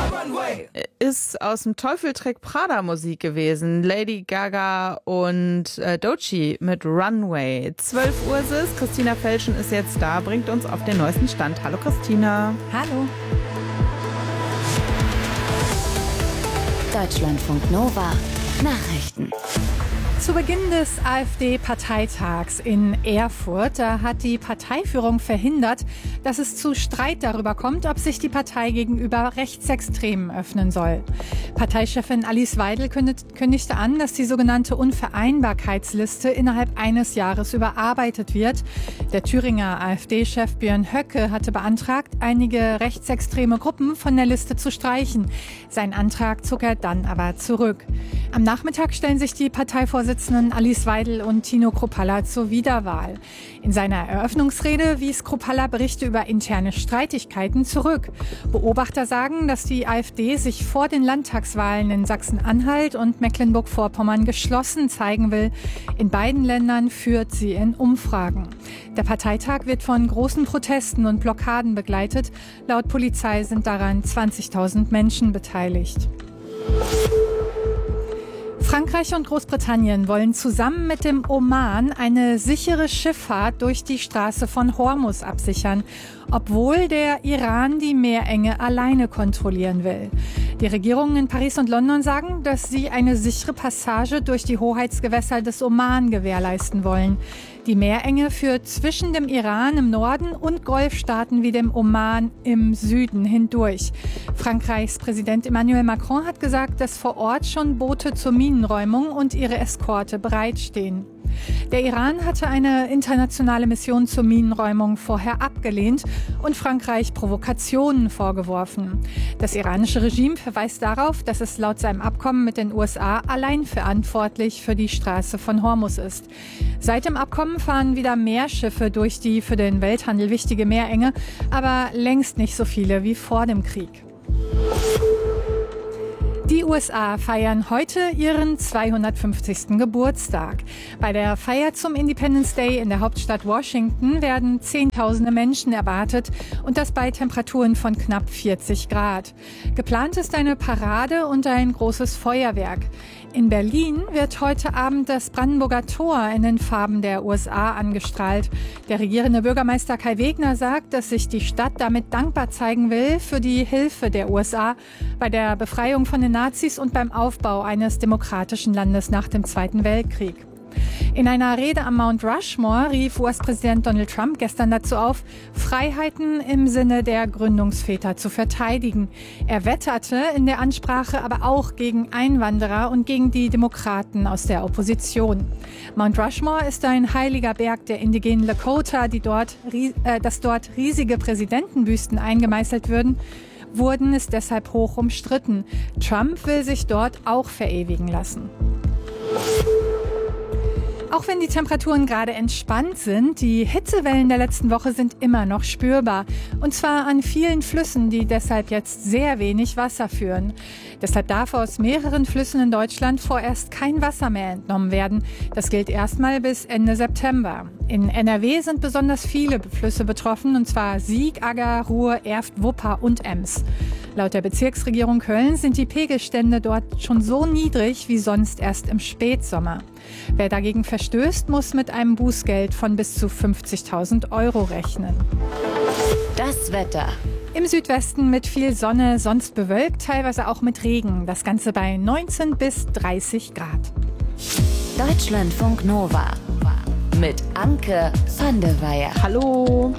Ist aus dem Teufel trägt Prada Musik gewesen. Lady Gaga und Doechii mit Runway. 12 Uhr ist es. Christina Felschen ist jetzt da, bringt uns auf den neuesten Stand. Hallo Christina. Hallo. Deutschlandfunk Nova Nachrichten. Zu Beginn des AfD-Parteitags in Erfurt, da hat die Parteiführung verhindert, dass es zu Streit darüber kommt, ob sich die Partei gegenüber Rechtsextremen öffnen soll. Parteichefin Alice Weidel kündigte an, dass die sogenannte Unvereinbarkeitsliste innerhalb eines Jahres überarbeitet wird. Der Thüringer AfD-Chef Björn Höcke hatte beantragt, einige rechtsextreme Gruppen von der Liste zu streichen. Seinen Antrag zog er dann aber zurück. Am Nachmittag stellen sich die Parteivorsitzenden Alice Weidel und Tino Kruppalla zur Wiederwahl. In seiner Eröffnungsrede wies Kruppalla Berichte über interne Streitigkeiten zurück. Beobachter sagen, dass die AfD sich vor den Landtagswahlen in Sachsen-Anhalt und Mecklenburg-Vorpommern geschlossen zeigen will. In beiden Ländern führt sie in Umfragen. Der Parteitag wird von großen Protesten und Blockaden begleitet. Laut Polizei sind daran 20.000 Menschen beteiligt. Frankreich und Großbritannien wollen zusammen mit dem Oman eine sichere Schifffahrt durch die Straße von Hormuz absichern, obwohl der Iran die Meerenge alleine kontrollieren will. Die Regierungen in Paris und London sagen, dass sie eine sichere Passage durch die Hoheitsgewässer des Oman gewährleisten wollen. Die Meerenge führt zwischen dem Iran im Norden und Golfstaaten wie dem Oman im Süden hindurch. Frankreichs Präsident Emmanuel Macron hat gesagt, dass vor Ort schon Boote zur Minenräumung und ihre Eskorte bereitstehen. Der Iran hatte eine internationale Mission zur Minenräumung vorher abgelehnt und Frankreich Provokationen vorgeworfen. Das iranische Regime verweist darauf, dass es laut seinem Abkommen mit den USA allein verantwortlich für die Straße von Hormuz ist. Seit dem Abkommen fahren wieder mehr Schiffe durch die für den Welthandel wichtige Meerenge, aber längst nicht so viele wie vor dem Krieg. Die USA feiern heute ihren 250. Geburtstag. Bei der Feier zum Independence Day in der Hauptstadt Washington werden Zehntausende Menschen erwartet und das bei Temperaturen von knapp 40 Grad. Geplant ist eine Parade und ein großes Feuerwerk. In Berlin wird heute Abend das Brandenburger Tor in den Farben der USA angestrahlt. Der regierende Bürgermeister Kai Wegner sagt, dass sich die Stadt damit dankbar zeigen will für die Hilfe der USA bei der Befreiung von den Nazis und beim Aufbau eines demokratischen Landes nach dem Zweiten Weltkrieg. In einer Rede am Mount Rushmore rief US-Präsident Donald Trump gestern dazu auf, Freiheiten im Sinne der Gründungsväter zu verteidigen. Er wetterte in der Ansprache aber auch gegen Einwanderer und gegen die Demokraten aus der Opposition. Mount Rushmore ist ein heiliger Berg der indigenen Lakota, dass dort riesige Präsidentenbüsten eingemeißelt wurden, ist deshalb hoch umstritten. Trump will sich dort auch verewigen lassen. Auch wenn die Temperaturen gerade entspannt sind, die Hitzewellen der letzten Woche sind immer noch spürbar. Und zwar an vielen Flüssen, die deshalb jetzt sehr wenig Wasser führen. Deshalb darf aus mehreren Flüssen in Deutschland vorerst kein Wasser mehr entnommen werden. Das gilt erstmal bis Ende September. In NRW sind besonders viele Flüsse betroffen, und zwar Sieg, Agger, Ruhr, Erft, Wupper und Ems. Laut der Bezirksregierung Köln sind die Pegelstände dort schon so niedrig wie sonst erst im Spätsommer. Wer dagegen verstößt, muss mit einem Bußgeld von bis zu 50.000 Euro rechnen. Das Wetter. Im Südwesten mit viel Sonne, sonst bewölkt, teilweise auch mit Regen. Das Ganze bei 19 bis 30 Grad. Deutschlandfunk Nova mit Anke van der Weyer. Hallo.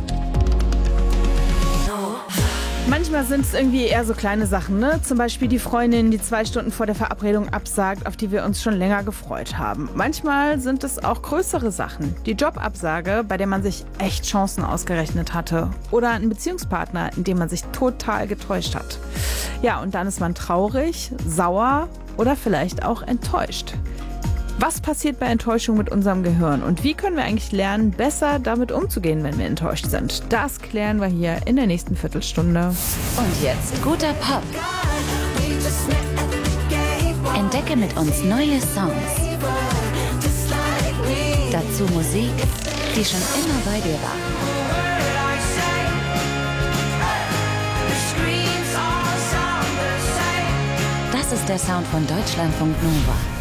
Manchmal sind es irgendwie eher so kleine Sachen, ne? Zum Beispiel die Freundin, die 2 Stunden vor der Verabredung absagt, auf die wir uns schon länger gefreut haben. Manchmal sind es auch größere Sachen. Die Jobabsage, bei der man sich echt Chancen ausgerechnet hatte. Oder ein Beziehungspartner, in dem man sich total getäuscht hat. Ja, und dann ist man traurig, sauer oder vielleicht auch enttäuscht. Was passiert bei Enttäuschung mit unserem Gehirn und wie können wir eigentlich lernen, besser damit umzugehen, wenn wir enttäuscht sind? Das klären wir hier in der nächsten Viertelstunde. Und jetzt guter Pop. Entdecke mit uns neue Songs. Dazu Musik, die schon immer bei dir war. ist der Sound von Deutschlandfunk Nova.